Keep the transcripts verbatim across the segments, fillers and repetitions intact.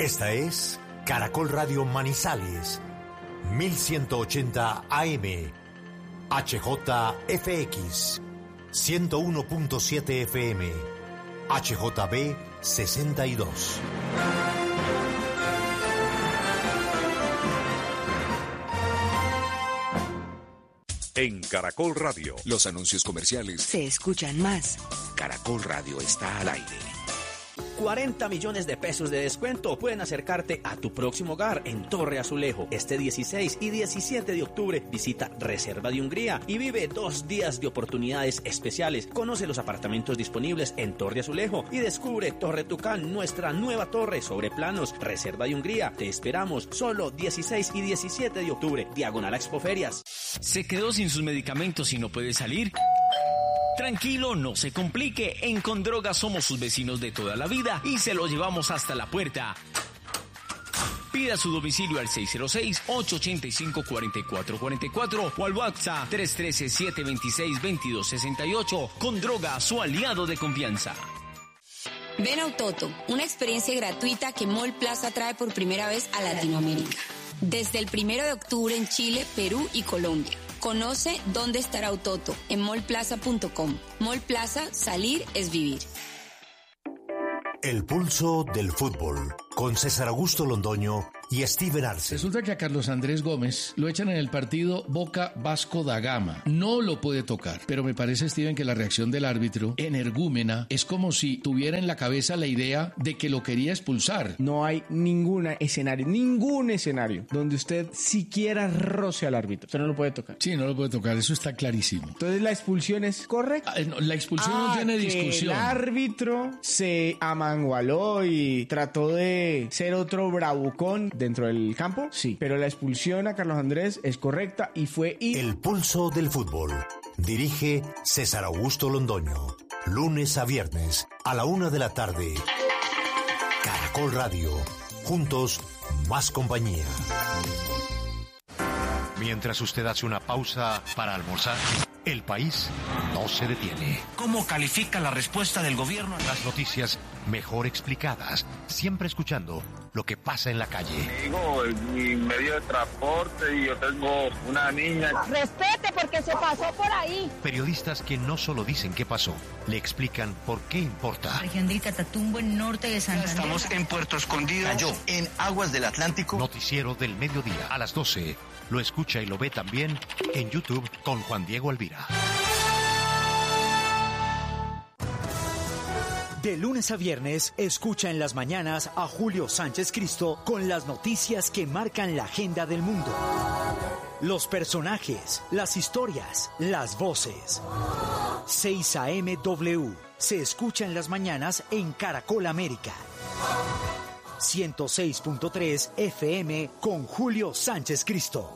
Esta es Caracol Radio Manizales, mil ciento ochenta A M, H J F X, ciento uno punto siete F M, H J B sesenta y dos. En Caracol Radio, los anuncios comerciales se escuchan más. Caracol Radio está al aire. cuarenta millones de pesos de descuento pueden acercarte a tu próximo hogar en Torre Azulejo. Este dieciséis y diecisiete de octubre visita Reserva de Hungría y vive dos días de oportunidades especiales. Conoce los apartamentos disponibles en Torre Azulejo y descubre Torre Tucán, nuestra nueva torre sobre planos. Reserva de Hungría, te esperamos solo dieciséis y diecisiete de octubre, diagonal a Expoferias. ¿Se quedó sin sus medicamentos y no puede salir? Tranquilo, no se complique. En Condroga somos sus vecinos de toda la vida y se lo llevamos hasta la puerta. Pida su domicilio al seis cero seis, ocho ocho cinco, cuatro cuatro cuatro cuatro o al WhatsApp tres uno tres, siete dos seis, dos dos seis ocho. Condroga, su aliado de confianza. Ven a Autoto, una experiencia gratuita que Mall Plaza trae por primera vez a Latinoamérica. Desde el primero de octubre en Chile, Perú y Colombia. Conoce dónde estará Autoto en mall plaza punto com. Mall Plaza, salir es vivir. El pulso del fútbol, con César Augusto Londoño y Steven Arce. Resulta que a Carlos Andrés Gómez lo echan en el partido Boca Vasco da Gama. No lo puede tocar, pero me parece, Steven, que la reacción del árbitro, energúmena, es como si tuviera en la cabeza la idea de que lo quería expulsar. No hay ningún escenario, ningún escenario donde usted siquiera roce al árbitro. Usted no lo puede tocar. Sí, no lo puede tocar, eso está clarísimo. Entonces, ¿la expulsión es correcta? Ah, no, la expulsión ah, no tiene que discusión. El árbitro se amangualó y trató de ser otro bravucón dentro del campo, sí, pero la expulsión a Carlos Andrés es correcta y fue... Y... El pulso del fútbol. Dirige César Augusto Londoño. Lunes a viernes a la una de la tarde. Caracol Radio. Juntos, más compañía. Mientras usted hace una pausa para almorzar, el país no se detiene. ¿Cómo califica la respuesta del gobierno? Las noticias mejor explicadas, siempre escuchando lo que pasa en la calle. Digo, mi medio de transporte y yo tengo una niña. Respete porque se pasó por ahí. Periodistas que no solo dicen qué pasó, le explican por qué importa. Región del Catatumbo, en norte de Santander. Estamos en Puerto Escondido. Cayó en aguas del Atlántico. Noticiero del mediodía a las doce. Lo escucha y lo ve también en YouTube con Juan Diego Alvira. De lunes a viernes, escucha en las mañanas a Julio Sánchez Cristo con las noticias que marcan la agenda del mundo. Los personajes, las historias, las voces. seis A M W se escucha en las mañanas en Caracol América. ciento seis punto tres F M con Julio Sánchez Cristo.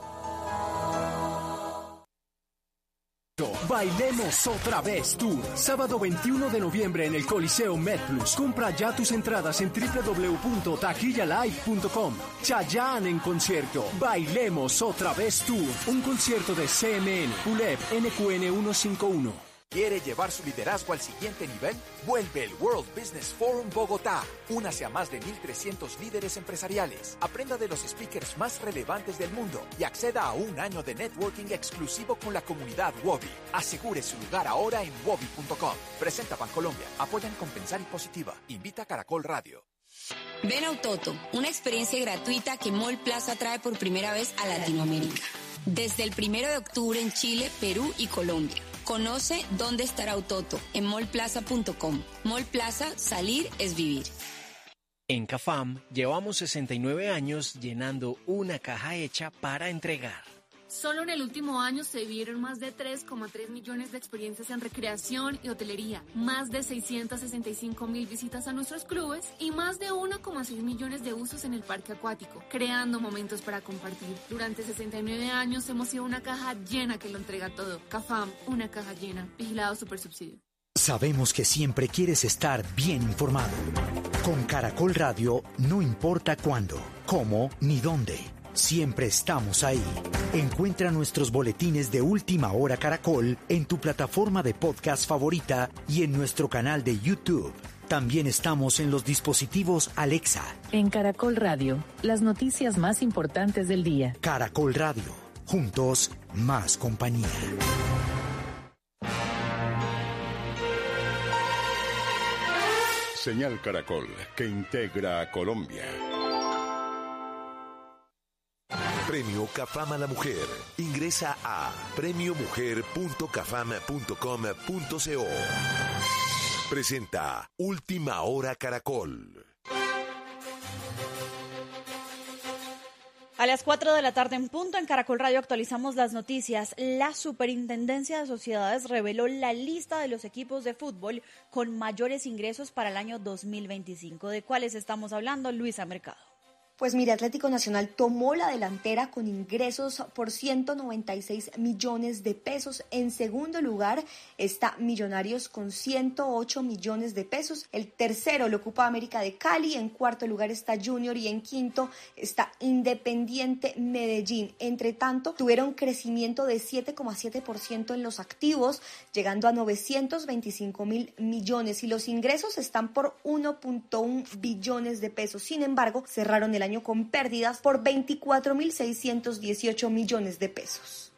Bailemos otra vez Tour, sábado veintiuno de noviembre en el Coliseo MedPlus. Compra ya tus entradas en doble u doble u doble u punto taquilla live punto com. Chayanne en concierto. Bailemos otra vez Tour, un concierto de C M N, U L E P, N Q N ciento cincuenta y uno. ¿Quiere llevar su liderazgo al siguiente nivel? Vuelve el World Business Forum Bogotá. Únase a más de mil trescientos líderes empresariales. Aprenda de los speakers más relevantes del mundo y acceda a un año de networking exclusivo con la comunidad Wobi. Asegure su lugar ahora en wobi punto com. Presenta Bancolombia. Apoyan Compensar y Positiva. Invita a Caracol Radio. Ven a Autoto, una experiencia gratuita que Mall Plaza trae por primera vez a Latinoamérica. Desde el primero de octubre en Chile, Perú y Colombia. Conoce dónde estará Autoto en mall plaza punto com. Mall Plaza, salir es vivir. En Cafam llevamos sesenta y nueve años llenando una caja hecha para entregar. Solo en el último año se vivieron más de tres coma tres millones de experiencias en recreación y hotelería, más de seiscientas sesenta y cinco mil visitas a nuestros clubes y más de uno coma seis millones de usos en el parque acuático, creando momentos para compartir. Durante sesenta y nueve años hemos sido una caja llena que lo entrega todo. Cafam, una caja llena. Vigilado Supersubsidio. Sabemos que siempre quieres estar bien informado. Con Caracol Radio, no importa cuándo, cómo ni dónde. Siempre estamos ahí. Encuentra nuestros boletines de Última Hora Caracol en tu plataforma de podcast favorita y en nuestro canal de YouTube. También estamos en los dispositivos Alexa. En Caracol Radio, las noticias más importantes del día. Caracol Radio, juntos, más compañía. Señal Caracol, que integra a Colombia. Premio Cafam a la Mujer. Ingresa a premio mujer punto cafam punto com punto co. Presenta Última Hora Caracol. A las cuatro de la tarde en punto, en Caracol Radio actualizamos las noticias. La Superintendencia de Sociedades reveló la lista de los equipos de fútbol con mayores ingresos para el año dos mil veinticinco. ¿De cuáles estamos hablando? Luisa Mercado. Pues mire, Atlético Nacional tomó la delantera con ingresos por ciento noventa y seis millones de pesos. En segundo lugar está Millonarios con ciento ocho millones de pesos. El tercero lo ocupa América de Cali. En cuarto lugar está Junior y en quinto está Independiente Medellín. Entre tanto, tuvieron crecimiento de siete coma siete por ciento en los activos, llegando a novecientos veinticinco mil millones. Y los ingresos están por uno punto uno billones de pesos. Sin embargo, cerraron el año con pérdidas por veinticuatro mil seiscientos dieciocho millones de pesos.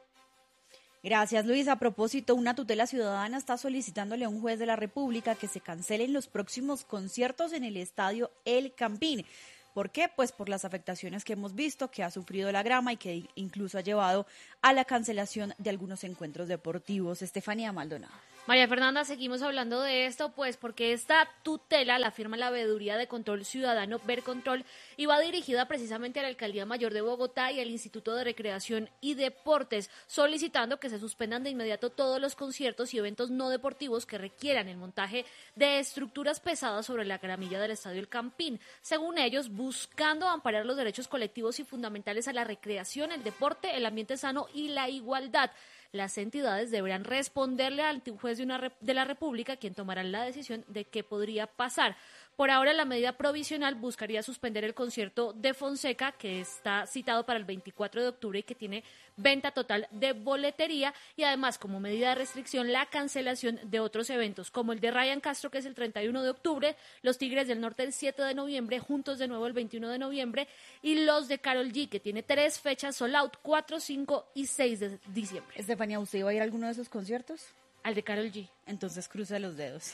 Gracias, Luis. A propósito, una tutela ciudadana está solicitándole a un juez de la República que se cancelen los próximos conciertos en el estadio El Campín. ¿Por qué? Pues por las afectaciones que hemos visto, que ha sufrido la grama y que incluso ha llevado a la cancelación de algunos encuentros deportivos. Estefanía Maldonado. María Fernanda, seguimos hablando de esto, pues porque esta tutela la firma la Veeduría de Control Ciudadano, Vercontrol, y va dirigida precisamente a la Alcaldía Mayor de Bogotá y al Instituto de Recreación y Deportes, solicitando que se suspendan de inmediato todos los conciertos y eventos no deportivos que requieran el montaje de estructuras pesadas sobre la gramilla del Estadio El Campín. Según ellos, buscando amparar los derechos colectivos y fundamentales a la recreación, el deporte, el ambiente sano y la igualdad. Las entidades deberán responderle ante un juez de, una, de la República, quien tomará la decisión de qué podría pasar. Por ahora, la medida provisional buscaría suspender el concierto de Fonseca, que está citado para el veinticuatro de octubre y que tiene venta total de boletería, y además, como medida de restricción, la cancelación de otros eventos, como el de Ryan Castro, que es el treinta y uno de octubre, los Tigres del Norte el siete de noviembre, Juntos de nuevo el veintiuno de noviembre, y los de Karol G, que tiene tres fechas sold out, cuatro, cinco y seis de diciembre. Estefanía, ¿usted iba a ir a alguno de esos conciertos? Al de Karol G. Entonces cruza los dedos.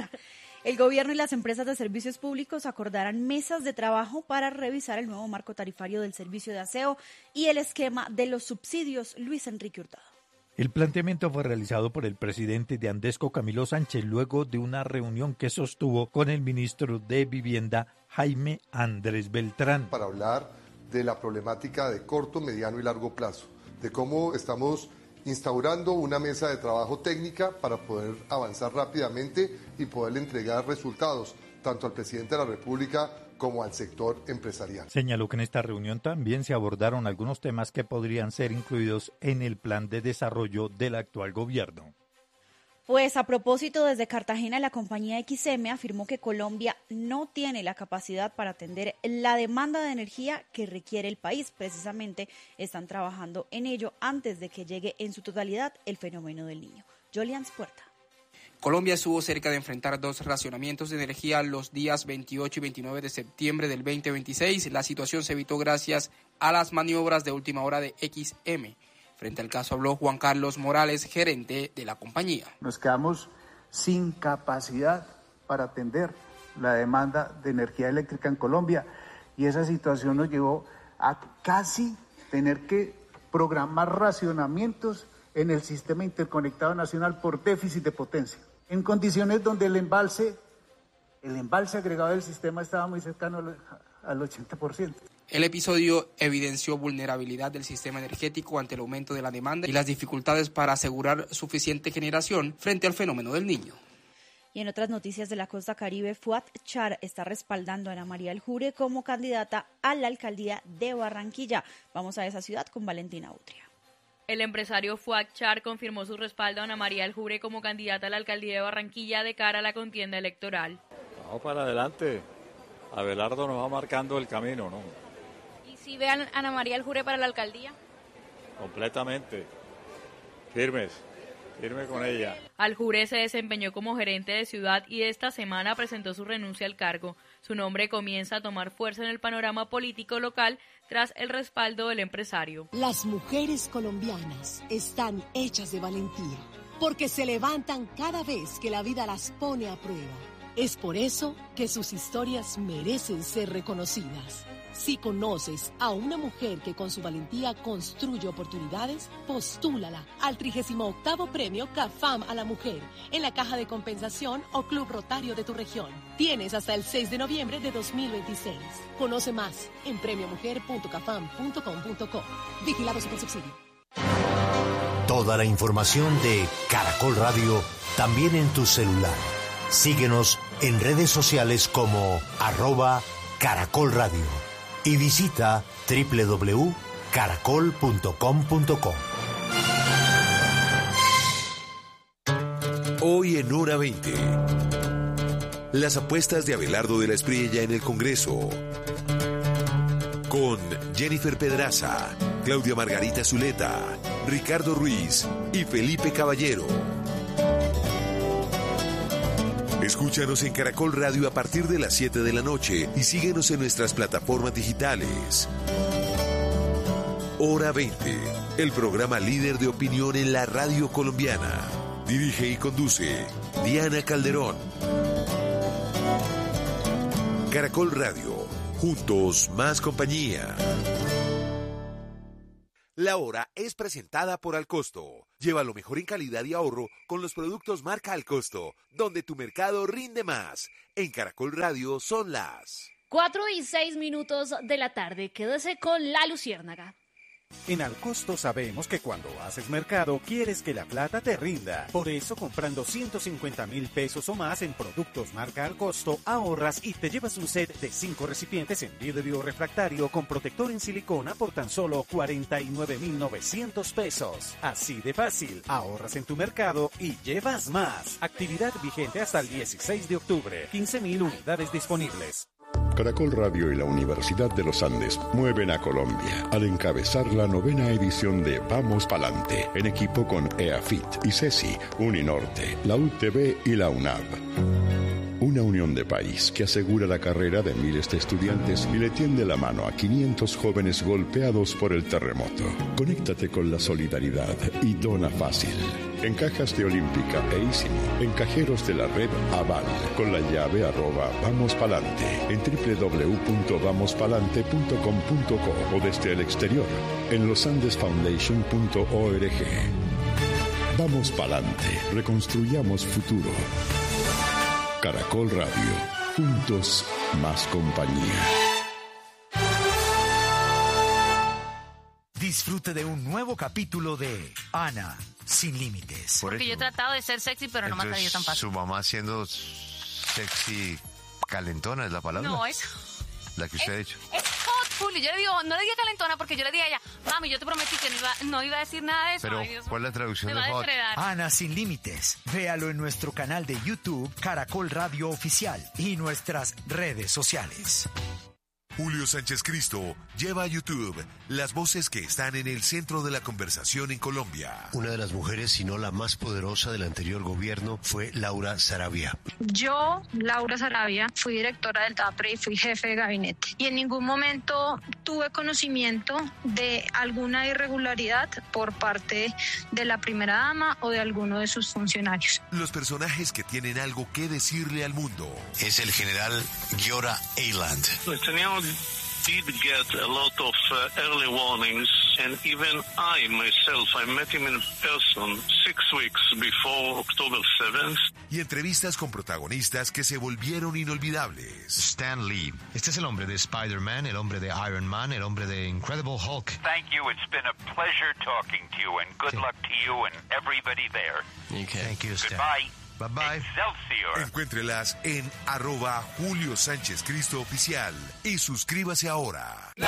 El gobierno y las empresas de servicios públicos acordarán mesas de trabajo para revisar el nuevo marco tarifario del servicio de aseo y el esquema de los subsidios. Luis Enrique Hurtado. El planteamiento fue realizado por el presidente de Andesco, Camilo Sánchez, luego de una reunión que sostuvo con el ministro de Vivienda, Jaime Andrés Beltrán. Para hablar de la problemática de corto, mediano y largo plazo, de cómo estamos instaurando una mesa de trabajo técnica para poder avanzar rápidamente y poder entregar resultados tanto al presidente de la República como al sector empresarial. Señaló que en esta reunión también se abordaron algunos temas que podrían ser incluidos en el plan de desarrollo del actual gobierno. Pues a propósito, desde Cartagena, la compañía X M afirmó que Colombia no tiene la capacidad para atender la demanda de energía que requiere el país. Precisamente están trabajando en ello antes de que llegue en su totalidad el fenómeno del Niño. Jolians Puerta. Colombia estuvo cerca de enfrentar dos racionamientos de energía los días veintiocho y veintinueve de septiembre del veinte veintiséis. La situación se evitó gracias a las maniobras de última hora de X M. Frente al caso habló Juan Carlos Morales, gerente de la compañía. Nos quedamos sin capacidad para atender la demanda de energía eléctrica en Colombia y esa situación nos llevó a casi tener que programar racionamientos en el sistema interconectado nacional por déficit de potencia, en condiciones donde el embalse, el embalse agregado del sistema estaba muy cercano al, al ochenta por ciento. El episodio evidenció vulnerabilidad del sistema energético ante el aumento de la demanda y las dificultades para asegurar suficiente generación frente al fenómeno del Niño. Y en otras noticias de la costa caribe, Fuad Char está respaldando a Ana María Aljure como candidata a la alcaldía de Barranquilla. Vamos a esa ciudad con Valentina Utria. El empresario Fuad Char confirmó su respaldo a Ana María Aljure como candidata a la alcaldía de Barranquilla de cara a la contienda electoral. Vamos para adelante. Abelardo nos va marcando el camino, ¿no? ¿Sí vean a Ana María Aljure para la alcaldía? Completamente. Firmes. irme con ella. Aljure se desempeñó como gerente de ciudad y esta semana presentó su renuncia al cargo. Su nombre comienza a tomar fuerza en el panorama político local tras el respaldo del empresario. Las mujeres colombianas están hechas de valentía, porque se levantan cada vez que la vida las pone a prueba. Es por eso que sus historias merecen ser reconocidas. Si conoces a una mujer que con su valentía construye oportunidades, postúlala al trigésimo octavo Premio CAFAM a la Mujer en la Caja de Compensación o Club Rotario de tu región. Tienes hasta el seis de noviembre de dos mil veintiséis. Conoce más en premio mujer punto cafam punto com punto co. Vigilado Supersubsidio. Toda la información de Caracol Radio también en tu celular. Síguenos en redes sociales como arroba Caracol Radio. Y visita doble u doble u doble u punto caracol punto com punto co. Hoy en Hora veinte. Las apuestas de Abelardo de la Espriella en el Congreso. Con Jennifer Pedraza, Claudia Margarita Zuleta, Ricardo Ruiz y Felipe Caballero. Escúchanos en Caracol Radio a partir de las siete de la noche y síguenos en nuestras plataformas digitales. Hora veinte, el programa líder de opinión en la radio colombiana. Dirige y conduce Diana Calderón. Caracol Radio, juntos más compañía. La Hora es presentada por Alcosto. Lleva lo mejor en calidad y ahorro con los productos marca Alcosto, donde tu mercado rinde más. En Caracol Radio son las Cuatro y seis minutos de la tarde. Quédese con La Luciérnaga. En Alcosto sabemos que cuando haces mercado quieres que la plata te rinda. Por eso, comprando ciento cincuenta mil pesos o más en productos marca Alcosto, ahorras y te llevas un set de cinco recipientes en vidrio refractario con protector en silicona por tan solo cuarenta y nueve mil novecientos pesos. Así de fácil, ahorras en tu mercado y llevas más. Actividad vigente hasta el dieciséis de octubre. quince mil unidades disponibles. Caracol Radio y la Universidad de los Andes mueven a Colombia al encabezar la novena edición de Vamos Palante, en equipo con EAFIT, ICESI, Uninorte, la U T V y la UNAV. Una unión de país que asegura la carrera de miles de estudiantes y le tiende la mano a quinientos jóvenes golpeados por el terremoto. Conéctate con la solidaridad y dona fácil. En cajas de Olímpica e Ísimo, en cajeros de la red Aval, con la llave arroba Vamos Palante, en doble u doble u doble u punto vamos palante punto com punto co o desde el exterior, en losandesfoundation punto org. Vamos Palante, reconstruyamos futuro. Caracol Radio, juntos más compañía. Disfrute de un nuevo capítulo de Ana, sin límites. Porque yo he tratado de ser sexy, pero no me ha salido tan fácil. Su mamá siendo sexy calentona es la palabra. No, es... La que usted es, ha dicho. Es hot, Julio. Yo le digo, no le diga calentona porque yo le dije a ella, mami, yo te prometí que no iba, no iba a decir nada de eso. Pero, Ay, Dios, ¿cuál es la traducción de hot? Ana sin límites. Véalo en nuestro canal de YouTube, Caracol Radio Oficial, y nuestras redes sociales. Julio Sánchez Cristo lleva a YouTube las voces que están en el centro de la conversación en Colombia. Una de las mujeres, si no la más poderosa del anterior gobierno, fue Laura Sarabia. Yo, Laura Sarabia, fui directora del TAPRE y fui jefe de gabinete. Y en ningún momento tuve conocimiento de alguna irregularidad por parte de la primera dama o de alguno de sus funcionarios. Los personajes que tienen algo que decirle al mundo. Es el general Giora Eiland. Did get a lot of uh, early warnings, and even I myself, I met him in person six weeks before October seventh. Y entrevistas con protagonistas que se volvieron inolvidables. Stan Lee. Este es el hombre de Spider-Man, el hombre de Iron Man, el hombre de Incredible Hulk. Thank you. It's been a pleasure talking to you, and good sí. luck to you and everybody there. Okay. Thank you, Stan. Goodbye. Bye bye. Excelsior. Encuéntrelas en arroba Julio Sánchez Cristo Oficial y suscríbase ahora.